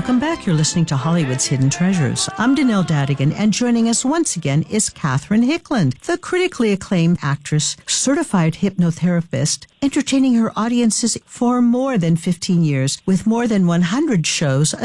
Welcome back. You're listening to Hollywood's Hidden Treasures. I'm Danelle Dadigan, and joining us once again is Catherine Hickland, the critically acclaimed actress, certified hypnotherapist, entertaining her audiences for more than 15 years with more than 100 shows